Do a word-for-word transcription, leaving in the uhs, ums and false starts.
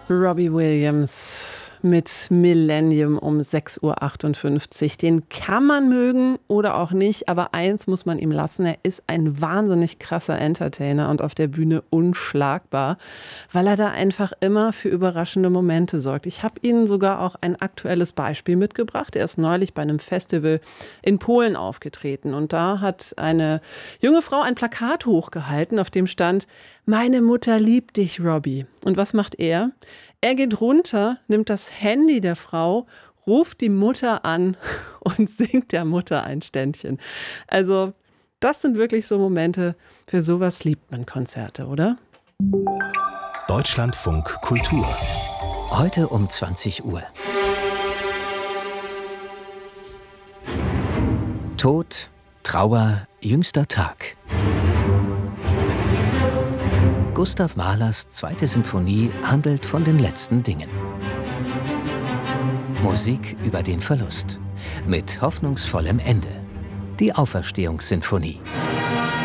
Robbie Williams mit Millennium um sechs Uhr achtundfünfzig. Den kann man mögen oder auch nicht, aber eins muss man ihm lassen, er ist ein wahnsinnig krasser Entertainer und auf der Bühne unschlagbar, weil er da einfach immer für überraschende Momente sorgt. Ich habe Ihnen sogar auch ein aktuelles Beispiel mitgebracht. Er ist neulich bei einem Festival in Polen aufgetreten und da hat eine junge Frau ein Plakat hochgehalten, auf dem stand: Meine Mutter liebt dich, Robbie. Und was macht er? Er geht runter, nimmt das Handy der Frau, ruft die Mutter an und singt der Mutter ein Ständchen. Also das sind wirklich so Momente, für sowas liebt man Konzerte, oder? Deutschlandfunk Kultur. Heute um zwanzig Uhr. Tod, Trauer, jüngster Tag. Gustav Mahlers zweite Sinfonie handelt von den letzten Dingen. Musik über den Verlust, mit hoffnungsvollem Ende. Die Auferstehungssinfonie.